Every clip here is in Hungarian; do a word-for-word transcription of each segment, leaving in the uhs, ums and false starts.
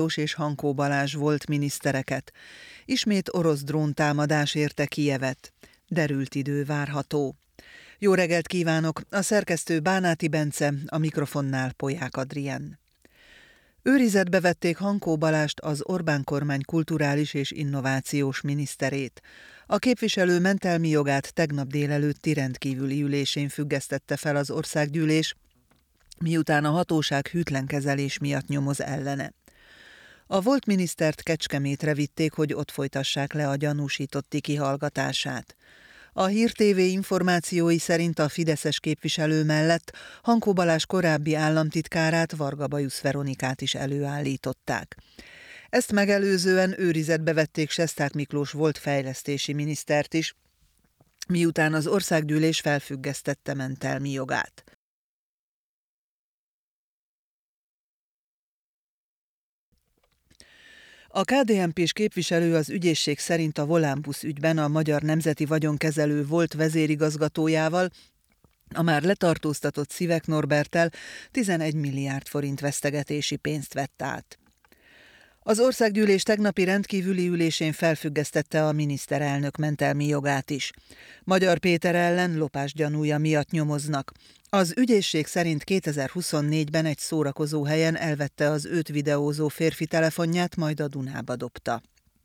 és Hankó Balázs volt minisztereket. Ismét orosz dróntámadás érte Kijevet. Derült idő várható. Jó reggelt kívánok! A szerkesztő Bánáti Bence, a mikrofonnál Polyák Adrien. Őrizetbe vették Hankó Balázst, az Orbán kormány kulturális és innovációs miniszterét. A képviselő mentelmi jogát tegnap délelőtti rendkívüli ülésén függesztette fel az országgyűlés, miután a hatóság hűtlen kezelés miatt nyomoz ellene. A volt minisztert Kecskemétre vitték, hogy ott folytassák le a gyanúsítotti kihallgatását. A Hír té vé információi szerint a fideszes képviselő mellett Hankó Balázs korábbi államtitkárát, Varga Bajusz Veronikát is előállították. Ezt megelőzően őrizetbe vették Sesták Miklós volt fejlesztési minisztert is, miután az országgyűlés felfüggesztette mentelmi jogát. A ká dé en pés képviselő az ügyészség szerint a Volánbusz ügyben a Magyar Nemzeti Vagyonkezelő volt vezérigazgatójával, a már letartóztatott Szivek Norberttel tizenegy milliárd forint vesztegetési pénzt vett át. Az országgyűlés tegnapi rendkívüli ülésén felfüggesztette a miniszterelnök mentelmi jogát is. Magyar Péter ellen lopás gyanúja miatt nyomoznak. Az ügyészség szerint kétezer-huszonnégyben egy szórakozó helyen elvette az őt videózó férfi telefonját, majd a Dunába dobta.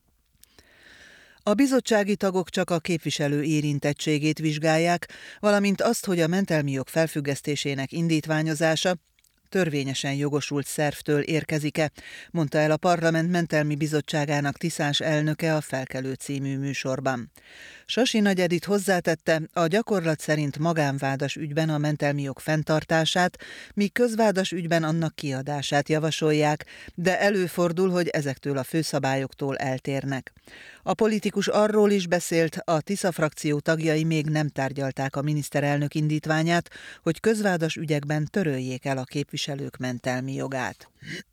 A bizottsági tagok csak a képviselő érintettségét vizsgálják, valamint azt, hogy a mentelmi jog felfüggesztésének indítványozása törvényesen jogosult szervtől érkezik-e, mondta el a Parlament Mentelmi Bizottságának tiszás elnöke a Felkelő című műsorban. Sasi Nagy Edit hozzátette, a gyakorlat szerint magánvádas ügyben a mentelmi jog fenntartását, míg közvádas ügyben annak kiadását javasolják, de előfordul, hogy ezektől a főszabályoktól eltérnek. A politikus arról is beszélt, a Tisza frakció tagjai még nem tárgyalták a miniszterelnök indítványát, hogy közvádas ügyekben töröljék el a képviselők mentelmi jogát.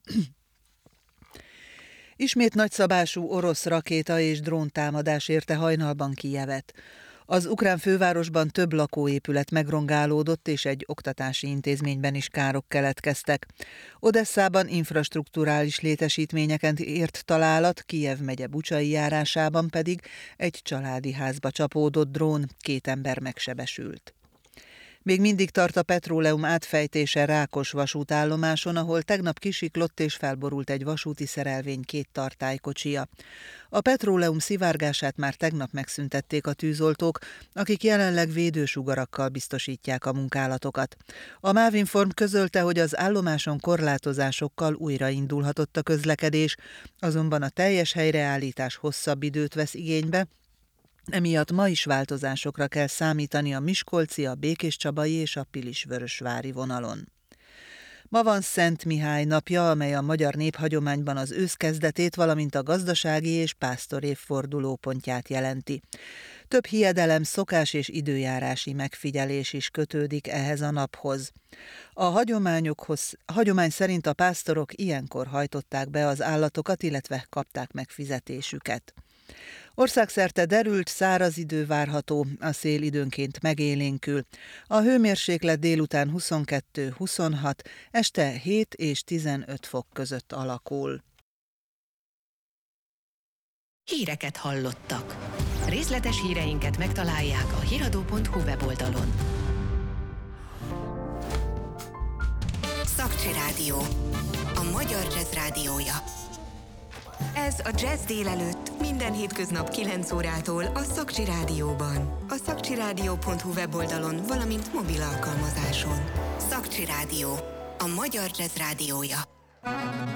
Ismét nagyszabású orosz rakéta és dróntámadás érte hajnalban Kijevet. Az ukrán fővárosban több lakóépület megrongálódott, és egy oktatási intézményben is károk keletkeztek. Odesszában infrastrukturális létesítményeken ért találat, Kijev megye Bucsai járásában pedig egy családi házba csapódott drón, két ember megsebesült. Még mindig tart a petróleum átfejtése Rákos vasútállomáson, ahol tegnap kisiklott és felborult egy vasúti szerelvény két tartálykocsia. A petróleum szivárgását már tegnap megszüntették a tűzoltók, akik jelenleg védősugarakkal biztosítják a munkálatokat. A Mávinform közölte, hogy az állomáson korlátozásokkal újraindulhatott a közlekedés, azonban a teljes helyreállítás hosszabb időt vesz igénybe, emiatt ma is változásokra kell számítani a miskolci, a Békéscsabai és a Pilisvörösvári vonalon. Ma van Szent Mihály napja, amely a magyar néphagyományban az ősz kezdetét, valamint a gazdasági és pásztor évforduló pontját jelenti. Több hiedelem, szokás és időjárási megfigyelés is kötődik ehhez a naphoz. A hagyományokhoz, a hagyomány szerint a pásztorok ilyenkor hajtották be az állatokat, illetve kapták meg fizetésüket. Országszerte derült, száraz idő várható, a szél időnként megélénkül. A hőmérséklet délután huszonkettő-huszonhat, este hét és tizenöt fok között alakul. Híreket hallottak. Részletes híreinket megtalálják a hiradó pont hu weboldalon. Szakcsi Rádió, a magyar jazz rádiója. Ez a Jazz délelőtt minden hétköznap kilenc órától a Szakcsi Rádióban. A szakcsi rádió pont hu weboldalon, valamint mobil alkalmazáson. Szakcsi Rádió, a magyar jazz rádiója.